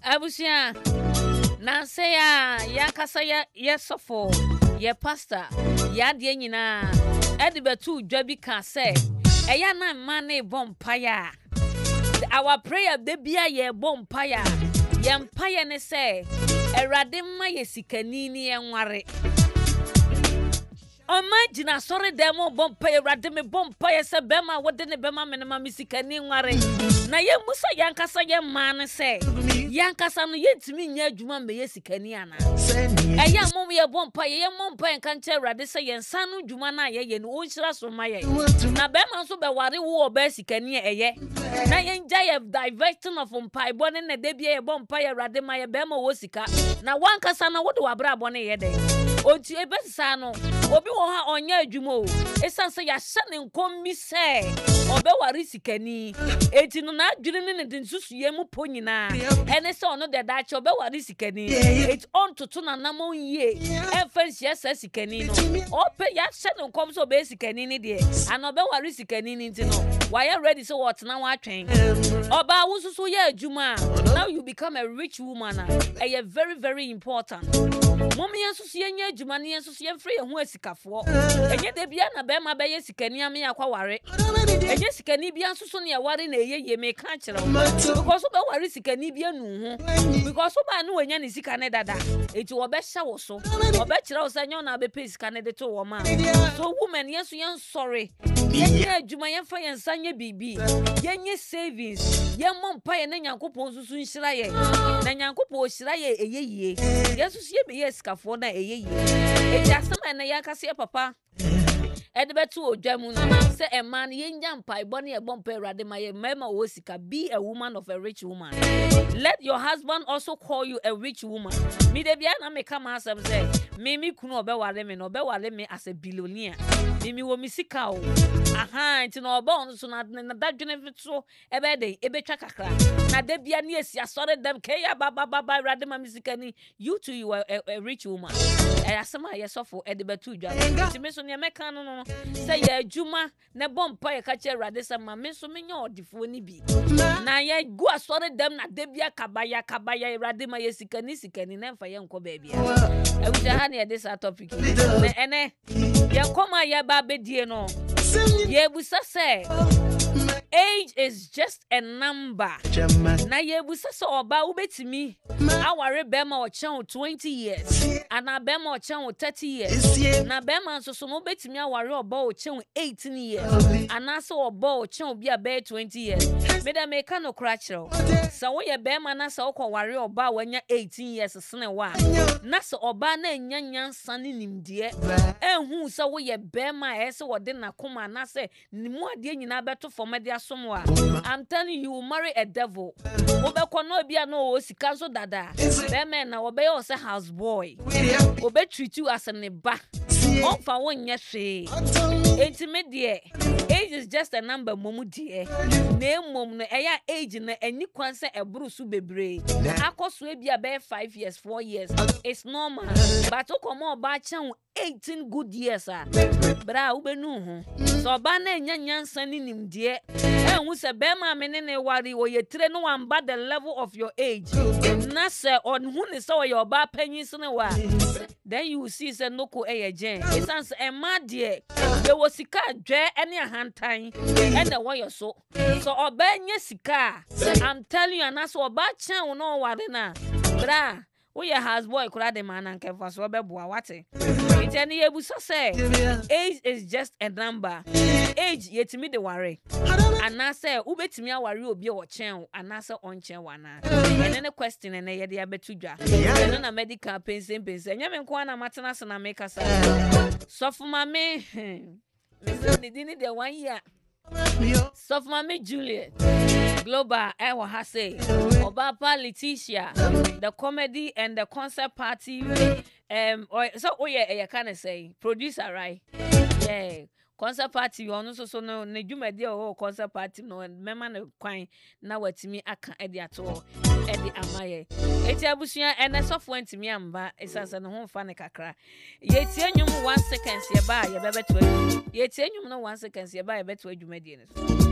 Abusia na say ya kasa ya sofo ya pastor ya de nyina edi betu dwabi ka say eya na mane bompaya our prayer de bia ye bompaya ye mpaya ne say erade ma ye sikani ni enware imagine sorry demo bompaya erade me bompaya se bema wode ne bema me ma sikani nware na ye musa yankasa ye man say yankasa no yentimi nya adwuma me ye sikani ana eya mom ye bompa ye mompa en kan che erade se ye nsa no dwuma na ye no onhyira so ma ye na bema so be ware wo oba sikani eye na ye nja ye diverting of mpa ibone na de bia ye bompa ye erade ma ye bema wo sika na wankasa na wode wabra abone ye de onti ebesa no obi wo ha onya adwuma o esanse ya hye ne nkommi se obe ware sikani eti no na adwene ne de nsusu ye mu ponyina ene se ono de da che obe ware sikani it on to na namon ye efensi esa sikani no ope ya hye ne nkom so obe sikani ne de ana obe ware sikani ni ntino why you ready so what na wa twen oba wususu ye adwuma now you become a rich woman a very very important mommy yensusu ye nya adwuma ne yensusu ye free ho asikafo enye de bia na be ma be ye sikani ame akwa ware enye sikani bia nsusu ne ware na eye me ka kire because be ware sikani bia nu ho because ba no wanya ne sika ne dada eti wo be hya wo so wo be kire wo sanya na be pe sika ne de to wo ma so women yensu yen sorry ye adwuma ye fa yen sanya bibi ye savings ye mompa ye na nyankopon susu nhira ye na nyankopon hira ye eyeyie yesu ye be ye sikafo na eyeyie eti asema na ya kase papa Edebetu odwamu no say a man yenja mpa ibone e bompa erade maye mema wo sika be a woman of a rich woman. Let your husband also call you a rich woman. Me de bia na me come asem say me kunu obewale me no obewale me as a billionaire. Me wo mi sika o. Aha nti no oba on so na dadwene fitso ebe de ebetwa kakra. Na de bia na esi asore dem ke ya baba erade ma misika ni you too you are a rich woman. Asema yesofo edebetu odwamu. Ti me so ne meka no say ya adwuma na bompa ye ka che erade se ma me so menya odifo ni bi na ye gu asore dem na de bia kabaya erade ma ye sikani na mfa ye nko ba bia awuja ha na ye this topic na ene ye koma ye ba bedie no ye busa say age is just a number na ye busa so oba ubetimi aware bema o chen 20 years ana bema o chen 30 years na bema so no betimi aware oba o chen 18 years ana so oba o chen obi abe 20 years me da me ka no kra kire so wo ye bema na so ko ware oba wanya 18 years sene wa na so oba na nyanyan sane nimdie ehun so wo ye bema ese wo de na koma na se nimu ade nyina beto fomade asomwa I'm telling you marry a devil obekọ no bia no o sika so dada bema na obey o say house boy obe treat you as an ba on fa won nye hwe intimate age is just a number momu die na mom no eya age na ani kwanse eburu su bebre akoso bia be 5 years 4 years it's normal but okomo ba chan 18 good years bra ubenu ho so ba na nyanyansa ni nimdie ehun se be ma me ne wari wo ye tire no amba the level of your age na se on hu ne se wo your ba panyin sene wa then you see se noko eyejen esanse emade ye wo sika dwe ene ahantan ene wo yo so oba nya sika I'm telling you anaso oba chan no ware na bra we your house boy kura de man and kefa so beboa wate it any ebusa say age is just a number age yetimi de ware anase ubetimi aware obi o chen anase onchen wana ene question ene ye de abetudwa ene na medical pension nya me nko na matena se na make asa sofuma me me dini de 1 year sofuma me Juliet Global Ewa Hase Obapa Leticia the comedy and the concert party so you can say producer right yeah concert party you ono so no na dwumade o concert party no mema na kwan na watimi aka ede ato ede amaye eti abusua ene sofo ntimi amba esasa ne ho fa ne kakra ye tie nwum 1 second ye ba ye bebeto ye tie nwum no 1 second ye ba ye beto dwumade ne